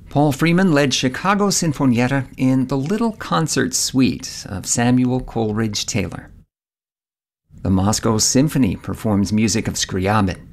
Paul Freeman led Chicago Sinfonietta in the Little Concert Suite of Samuel Coleridge Taylor. The Moscow Symphony performs music of Scriabin.